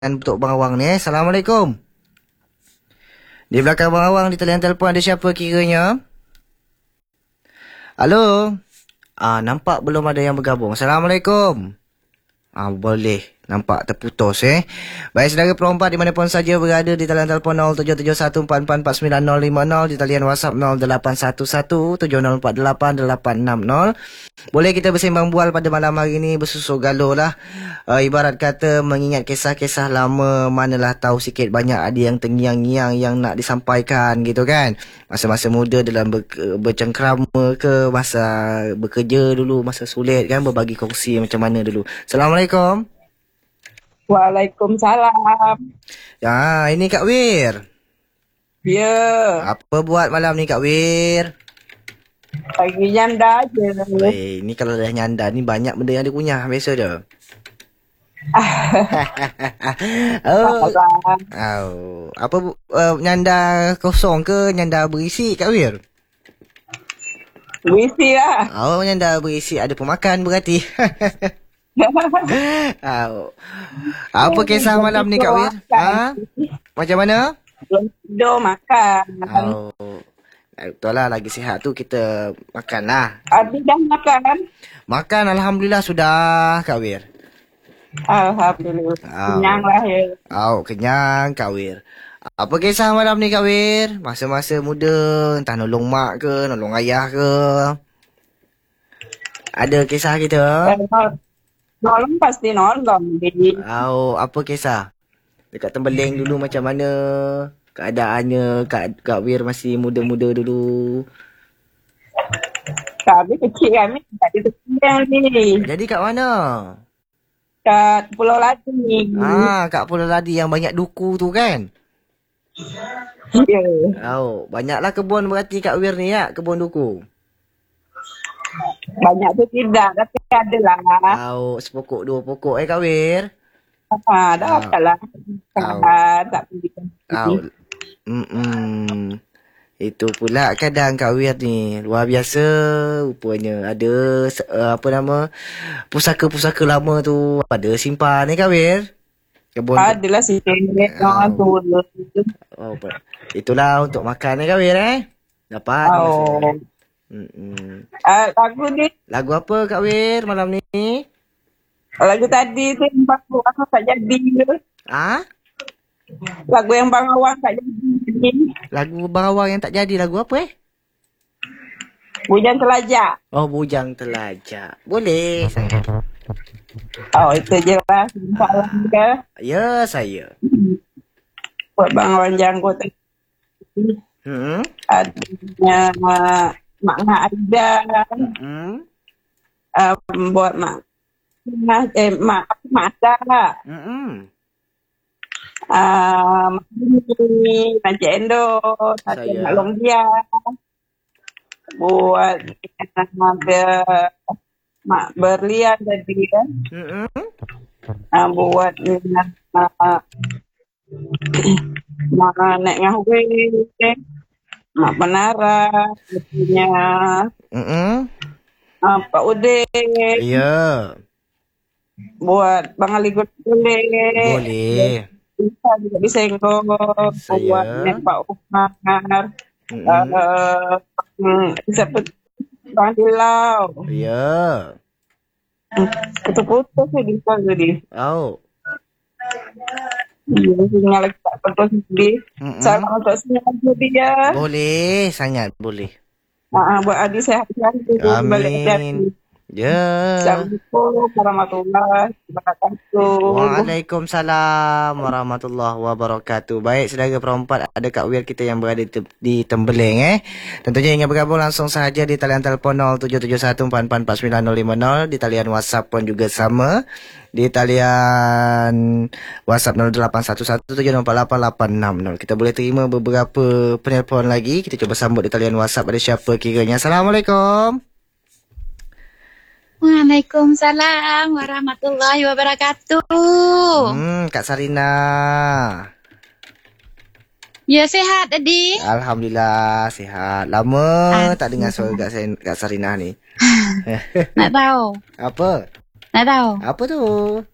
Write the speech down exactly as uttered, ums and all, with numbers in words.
untuk Bang Awang ni. Assalamualaikum. Di belakang Bang Awang di talian telefon ada siapa kiranya? Halo. Ah, nampak belum ada yang bergabung. Assalamualaikum. Ah, boleh. Nampak terputus eh. Baik, saudara perempat dimanapun saja berada di talian telefon nol tujuh tujuh satu empat empat empat sembilan nol lima nol, di talian WhatsApp nol lapan satu satu tujuh nol empat lapan lapan enam nol. Boleh kita bersembang bual pada malam hari ini, bersusul galuh lah. Uh, ibarat kata mengingat kisah-kisah lama, manalah tahu sikit banyak ada yang terngiang-ngiang yang nak disampaikan gitu kan. Masa-masa muda dalam ber, bercengkrama ke, masa bekerja dulu, masa sulit kan, berbagi kongsi macam mana dulu. Assalamualaikum. Waalaikumsalam. Ya, ini Kak Wir. Ya. Apa buat malam ni Kak Wir? Lagi nyanda je. Eh, ni kalau dah nyanda ni banyak benda yang dia kunyah biasa dia. oh. oh. Apa uh, nyanda kosong ke nyanda berisi Kak Wir? Berisi lah. Oh, nyanda berisi ada pemakan berarti. oh. Apa kisah malam ni Kak Wir? Ha? Macam mana? Belum tidur makan. Oh. Betul lah, lagi sihat tu kita makan lah. Abi dah makan? Makan, Alhamdulillah sudah Kak Wir. Alhamdulillah. Oh. Kenyang lah ya. Oh, kenyang Kak Wir. Apa kisah malam ni Kak Wir? Masa-masa muda, entah nolong mak ke, nolong ayah ke? Ada kisah kita? Nolong pasti nolong. Oh, apa kisah? Dekat Tembeling dulu macam mana keadaannya? Kak, Kak Wir masih muda-muda dulu. Kami kecil kami tak ada Tembeling ni. Jadi kat mana? Kat Pulau Ladi. Ah, kat Pulau Ladi yang banyak duku tu kan? Ya. Oh, banyaklah kebun berarti Kak Wir ni ya, kebun duku. Banyak tu tidak, tapi ada lah. Oh, sepokok dua pokok eh Kak Wir. Ha, dah Oh. lah. Oh. Tak pergi. Oh. Mm-mm. Itu pula kadang Kak Wir ni luar biasa rupanya. Ada uh, apa nama, pusaka-pusaka lama tu ada simpan ni Kak Wir. Kebun Adalah si Cendek. Oh. Oh, itulah untuk makan ni Kak Wir eh. Dapat Oh. masa. Mm-mm. Uh, lagu ni, Lagu apa Kak Wir malam ni? lagu tadi tu yang Bang Awang tak jadi ke? Ah? Lagu yang Bang Awang tak jadi. Lagu Bang Awang yang tak jadi, lagu apa eh? Hujan Telajak. Oh, Bujang Telajak. Boleh saya. Oh, itu je lah. Salam ke. Ya, saya. Buat Bang Awang janggut tadi. Hmm. Adanya uh, Mak Nak Aida. Hmm. Um, buat Mak. Eh, Mak. Mak Ada. Hmm. Uh, Mak Dini. Mak Cik Endo. Satu Saya. Mak Longgia. Buat ada Mak Berlian tadi kan. Hmm. Uh, buat uh, Mak Nek Ngahwe, Mak Menara, punya Hmm. uh, Pak Ude, Ya. buat Bang Ali boleh. Boleh. Bisa juga disenggol, Saya. buat Nek Pak Umar, Hmm. uh, siapa Bang Dilau. Ya. Putus-putus ni dia tadi. Oh. Ya, sinyal lagi tak putus ni. Hmm. Salam untuk sinyal dia. Boleh, sangat boleh. Uh, buat Adi sehat-sehat. Balik dari. Amin. Ya. Assalamualaikum warahmatullahi wabarakatuh. Waalaikumsalam warahmatullahi wabarakatuh. Baik, saudara perempat, ada Kak Wir kita yang berada di, di Tembeling eh. Tentunya ingin bergabung langsung sahaja di talian telefon nol tujuh tujuh satu empat empat empat sembilan nol lima nol, di talian WhatsApp pun juga sama. Di talian WhatsApp nol lapan satu satu tujuh nol empat lapan lapan enam nol. Kita boleh terima beberapa penelpon lagi. Kita cuba sambut di talian WhatsApp, ada siapa kiranya. Assalamualaikum. Waalaikumsalam warahmatullahi wabarakatuh. Hmm, Kak Sarina. Ya, sehat tadi. Alhamdulillah sihat. Lama tak dengar suara Kak, Kak Sarina ni. Nak tahu? Apa? Nak tahu? Apa tu?